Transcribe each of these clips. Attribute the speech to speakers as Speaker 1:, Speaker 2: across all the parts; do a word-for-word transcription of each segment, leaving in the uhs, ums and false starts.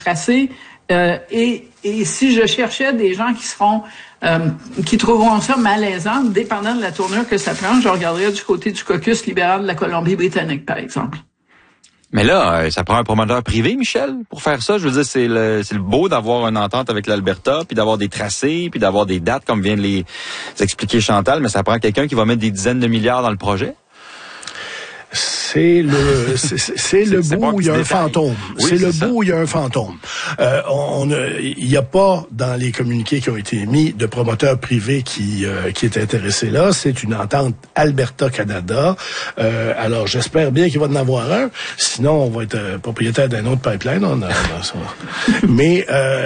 Speaker 1: tracé. Euh, et, et si je cherchais des gens qui seront, euh, qui trouveront ça malaisant, dépendant de la tournure que ça prend, je regarderais du côté du caucus libéral de la Colombie-Britannique, par exemple.
Speaker 2: Mais là, ça prend un promoteur privé, Michel, pour faire ça. Je veux dire, c'est le, c'est le beau d'avoir une entente avec l'Alberta, puis d'avoir des tracés, puis d'avoir des dates, comme vient de les expliquer Chantal, mais ça prend quelqu'un qui va mettre des dizaines de milliards dans le projet.
Speaker 3: C'est le c'est, c'est le bout où il y a un fantôme. Oui, c'est, c'est le ça. bout où il y a un fantôme. Euh, on il n'y a pas dans les communiqués qui ont été émis de promoteur privé qui euh, qui est intéressé là. C'est une entente Alberta-Canada. Euh, alors j'espère bien qu'il va en avoir un. Sinon on va être euh, propriétaire d'un autre pipeline. On a, on a ça. Mais euh,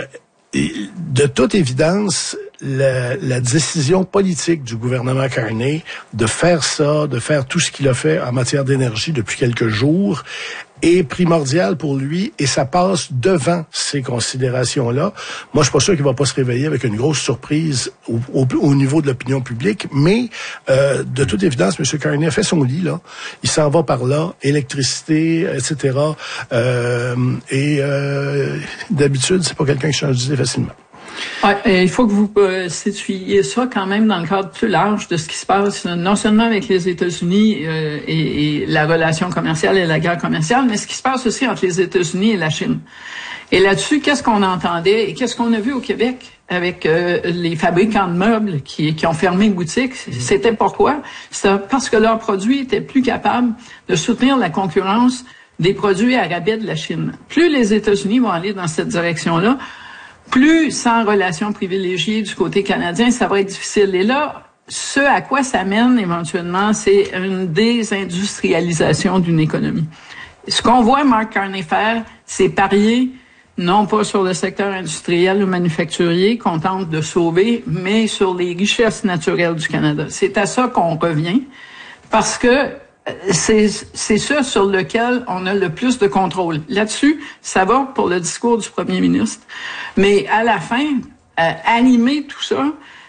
Speaker 3: de toute évidence, La, la décision politique du gouvernement Carney de faire ça, de faire tout ce qu'il a fait en matière d'énergie depuis quelques jours, est primordiale pour lui et ça passe devant ces considérations-là. Moi, je suis pas sûr qu'il va pas se réveiller avec une grosse surprise au, au, au niveau de l'opinion publique, mais euh, de toute évidence, M. Carney a fait son lit, là. Il s'en va par là, électricité, et cetera. Euh, et euh, d'habitude, c'est pas quelqu'un qui change d'idée facilement.
Speaker 1: Ouais, il faut que vous euh, situiez ça quand même dans le cadre plus large de ce qui se passe, non seulement avec les États-Unis euh, et, et la relation commerciale et la guerre commerciale, mais ce qui se passe aussi entre les États-Unis et la Chine. Et là-dessus, qu'est-ce qu'on entendait et qu'est-ce qu'on a vu au Québec avec euh, les fabricants de meubles qui, qui ont fermé boutique? C'était pourquoi? C'était parce que leurs produits étaient plus capables de soutenir la concurrence des produits à rabais de la Chine. Plus les États-Unis vont aller dans cette direction-là, plus sans relation privilégiée du côté canadien, ça va être difficile. Et là, ce à quoi ça mène éventuellement, c'est une désindustrialisation d'une économie. Ce qu'on voit Mark Carney faire, c'est parier non pas sur le secteur industriel ou manufacturier qu'on tente de sauver, mais sur les richesses naturelles du Canada. C'est à ça qu'on revient, parce que c'est c'est ça sur lequel on a le plus de contrôle. Là-dessus, ça va pour le discours du premier ministre. Mais à la fin, euh, animer tout ça,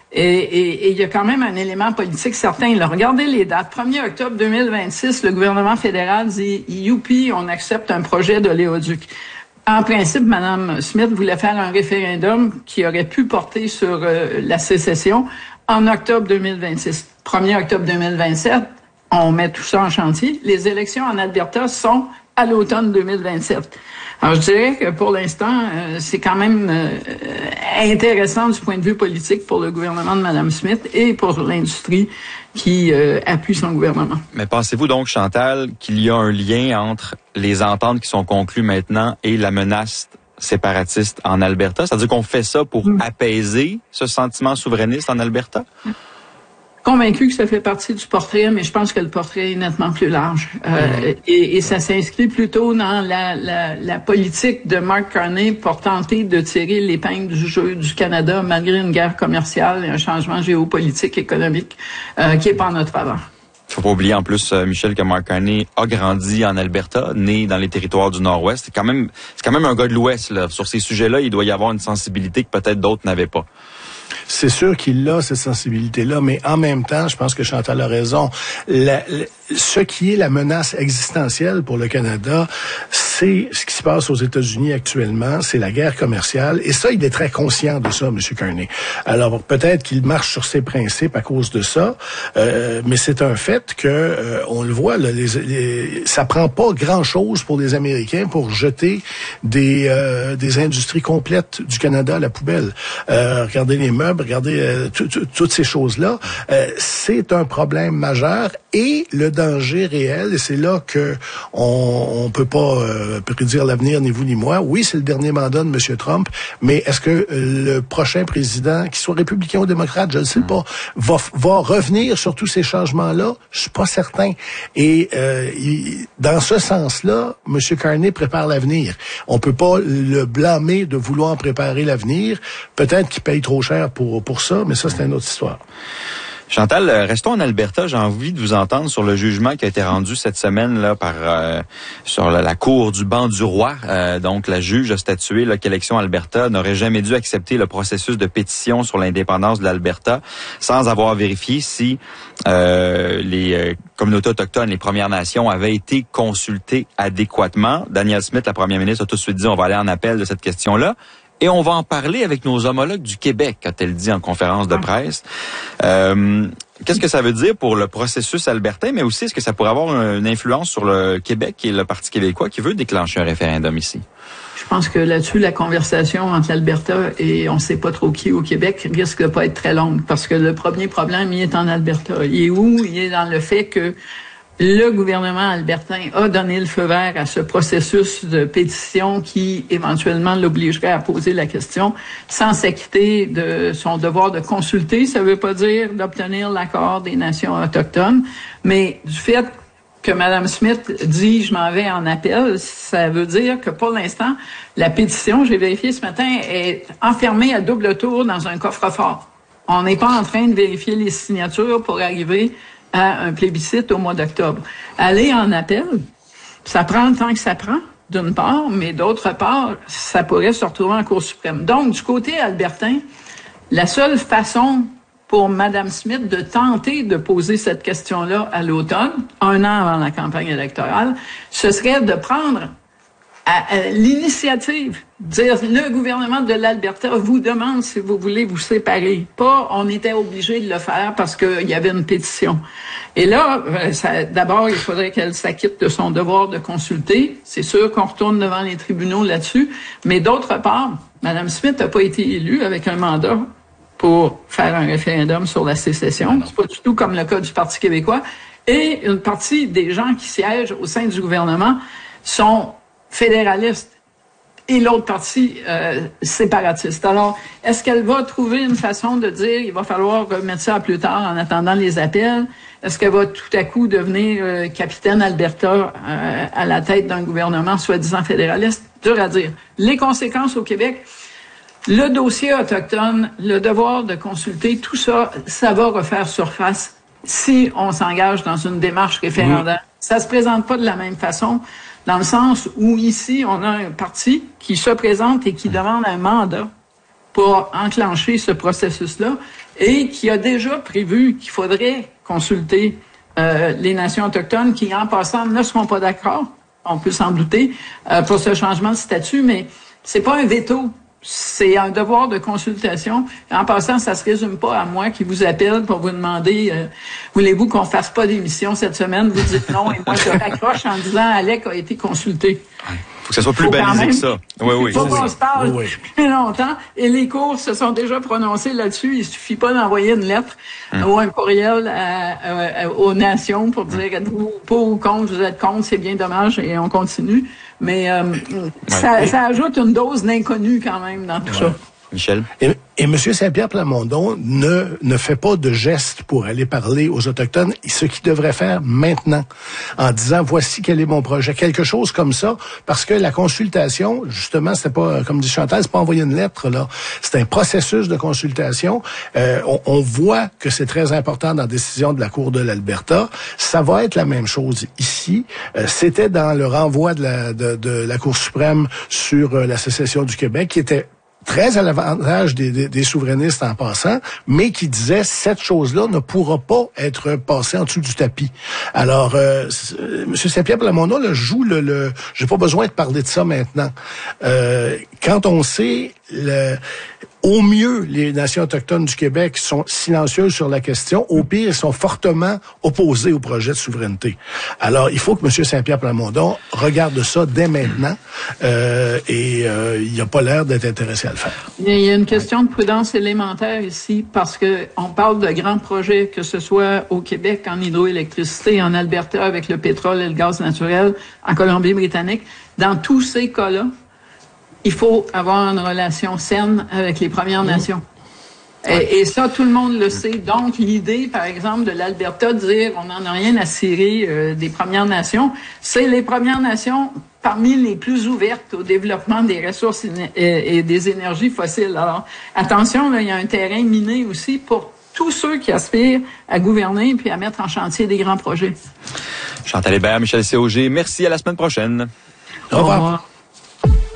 Speaker 1: et il y a quand même un élément politique certain. Là, regardez les dates. premier octobre deux mille vingt-six, le gouvernement fédéral dit « Youpi, on accepte un projet d'oléoduc ». En principe, Mme Smith voulait faire un référendum qui aurait pu porter sur euh, la sécession en octobre deux mille vingt-six. premier octobre deux mille vingt-sept, on met tout ça en chantier. Les élections en Alberta sont à l'automne deux mille vingt-sept. Alors, je dirais que pour l'instant, euh, c'est quand même euh, intéressant du point de vue politique pour le gouvernement de Mme Smith et pour l'industrie qui euh, appuie son gouvernement.
Speaker 2: Mais pensez-vous donc, Chantal, qu'il y a un lien entre les ententes qui sont conclues maintenant et la menace séparatiste en Alberta? C'est-à-dire qu'on fait ça pour mmh. apaiser ce sentiment souverainiste en Alberta? Mmh.
Speaker 1: Convaincu que ça fait partie du portrait, mais je pense que le portrait est nettement plus large. Euh, mmh. et, et ça s'inscrit plutôt dans la, la, la politique de Mark Carney pour tenter de tirer l'épingle du jeu du Canada malgré une guerre commerciale et un changement géopolitique économique euh, qui est pas en notre faveur.
Speaker 2: Faut pas oublier en plus, euh, Michel, que Mark Carney a grandi en Alberta, né dans les territoires du Nord-Ouest. C'est quand même, c'est quand même un gars de l'Ouest, là. Sur ces sujets-là, il doit y avoir une sensibilité que peut-être d'autres n'avaient pas.
Speaker 3: C'est sûr qu'il a cette sensibilité-là, mais en même temps, je pense que Chantal a raison. La, la, ce qui est la menace existentielle pour le Canada, c'est ce qui se passe aux États-Unis actuellement, c'est la guerre commerciale. Et ça, il est très conscient de ça, M. Carney. Alors, peut-être qu'il marche sur ses principes à cause de ça, euh, mais c'est un fait que, euh, on le voit, là, les, les, ça prend pas grand-chose pour les Américains pour jeter des, euh, des industries complètes du Canada à la poubelle. Euh, regardez les meubles, regardez euh, toutes ces choses-là. Euh, c'est un problème majeur et le danger réel, et c'est là que on, on peut pas euh, prédire l'avenir, ni vous ni moi. Oui, c'est le dernier mandat de M. Trump, mais est-ce que le prochain président, qu'il soit républicain ou démocrate, je ne sais pas, va, va revenir sur tous ces changements-là? Je suis pas certain. Et euh, il, dans ce sens-là, M. Carney prépare l'avenir. On peut pas le blâmer de vouloir préparer l'avenir. Peut-être qu'il paye trop cher pour pour ça, mais ça, c'est une autre histoire.
Speaker 2: Chantal, restons en Alberta. J'ai envie de vous entendre sur le jugement qui a été rendu cette semaine là par euh, sur la, la cour du banc du roi. Euh, donc, la juge a statué là, qu'Élections Alberta n'aurait jamais dû accepter le processus de pétition sur l'indépendance de l'Alberta sans avoir vérifié si euh, les euh, communautés autochtones, les Premières Nations avaient été consultées adéquatement. Danielle Smith, la première ministre, a tout de suite dit on va aller en appel de cette question-là. Et on va en parler avec nos homologues du Québec, a-t-elle dit en conférence de presse. Euh, qu'est-ce que ça veut dire pour le processus albertain, mais aussi est-ce que ça pourrait avoir une influence sur le Québec et le Parti québécois qui veut déclencher un référendum ici?
Speaker 1: Je pense que là-dessus, la conversation entre l'Alberta et on ne sait pas trop qui au Québec risque de pas être très longue parce que le premier problème, il est en Alberta. Il est où? Il est dans le fait que le gouvernement albertain a donné le feu vert à ce processus de pétition qui, éventuellement, l'obligerait à poser la question sans s'acquitter de son devoir de consulter. Ça ne veut pas dire d'obtenir l'accord des nations autochtones, mais du fait que Mme Smith dit « je m'en vais en appel », ça veut dire que pour l'instant, la pétition, j'ai vérifié ce matin, est enfermée à double tour dans un coffre-fort. On n'est pas en train de vérifier les signatures pour arriver à un plébiscite au mois d'octobre. Aller en appel, ça prend le temps que ça prend, d'une part, mais d'autre part, ça pourrait se retrouver en Cour suprême. Donc, du côté albertain, la seule façon pour Mme Smith de tenter de poser cette question-là à l'automne, un an avant la campagne électorale, ce serait de prendre à, à l'initiative, dire le gouvernement de l'Alberta vous demande si vous voulez vous séparer. Pas on était obligé de le faire parce qu'il y avait une pétition. Et là, ça, d'abord, il faudrait qu'elle s'acquitte de son devoir de consulter. C'est sûr qu'on retourne devant les tribunaux là-dessus. Mais d'autre part, Mme Smith n'a pas été élue avec un mandat pour faire un référendum sur la sécession. C'est pas du tout comme le cas du Parti québécois. Et une partie des gens qui siègent au sein du gouvernement sont fédéralistes et l'autre partie euh, séparatiste. Alors, est-ce qu'elle va trouver une façon de dire il va falloir remettre ça à plus tard en attendant les appels? Est-ce qu'elle va tout à coup devenir euh, capitaine Alberta euh, à la tête d'un gouvernement soi-disant fédéraliste? Dur à dire. Les conséquences au Québec, le dossier autochtone, le devoir de consulter, tout ça, ça va refaire surface si on s'engage dans une démarche référendaire. Mmh. Ça se présente pas de la même façon, dans le sens où ici, on a un parti qui se présente et qui demande un mandat pour enclencher ce processus-là et qui a déjà prévu qu'il faudrait consulter euh, les nations autochtones qui, en passant, ne seront pas d'accord, on peut s'en douter, euh, pour ce changement de statut, mais c'est pas un veto. C'est un devoir de consultation. En passant, ça se résume pas à moi qui vous appelle pour vous demander euh, voulez-vous qu'on fasse pas d'émission cette semaine? Vous dites non et moi je raccroche en disant Alec a été consulté.
Speaker 2: Faut que ça soit plus balisé que ça. Oui, oui.
Speaker 1: Faut qu'on se parle
Speaker 3: oui, oui.
Speaker 1: plus longtemps. Et les cours se sont déjà prononcés là-dessus. Il suffit pas d'envoyer une lettre hum. ou un courriel à, à, aux nations pour dire êtes-vous pour ou contre, vous êtes contre, c'est bien dommage et on continue. Mais euh, ouais. ça, ça ajoute une dose d'inconnu quand même dans tout ouais. ça.
Speaker 2: Michel?
Speaker 3: Et, et M. Saint-Pierre Plamondon ne, ne fait pas de gestes pour aller parler aux Autochtones, ce qu'il devrait faire maintenant, en disant, voici quel est mon projet. Quelque chose comme ça, parce que la consultation, justement, c'est pas, comme dit Chantal, c'est pas envoyer une lettre, là. C'est un processus de consultation. Euh, on, on voit que c'est très important dans la décision de la Cour de l'Alberta. Ça va être la même chose ici. Euh, c'était dans le renvoi de la, de, de la Cour suprême sur euh, la sécession du Québec, qui était très à l'avantage des, des, des souverainistes en passant, mais qui disait cette chose-là ne pourra pas être passée en dessous du tapis. Alors, euh, M. Saint-Pierre Plamondon là, joue le, le... J'ai pas besoin de parler de ça maintenant. Euh, quand on sait... le Au mieux, les nations autochtones du Québec sont silencieuses sur la question. Au pire, ils sont fortement opposés au projet de souveraineté. Alors, il faut que M. Saint-Pierre Plamondon regarde ça dès maintenant euh, et euh, il n'a pas l'air d'être intéressé à le faire.
Speaker 1: Il y a une question de prudence élémentaire ici parce que on parle de grands projets, que ce soit au Québec en hydroélectricité, en Alberta avec le pétrole et le gaz naturel, en Colombie-Britannique. Dans tous ces cas-là, il faut avoir une relation saine avec les Premières Nations. Et, et ça, tout le monde le sait. Donc, l'idée, par exemple, de l'Alberta de dire on n'en a rien à cirer euh, des Premières Nations, c'est les Premières Nations parmi les plus ouvertes au développement des ressources et, et des énergies fossiles. Alors, attention, là, il y a un terrain miné aussi pour tous ceux qui aspirent à gouverner puis à mettre en chantier des grands projets.
Speaker 2: Chantal Hébert, Michel Séauger, merci, à la semaine prochaine.
Speaker 3: Au revoir.
Speaker 1: Au revoir.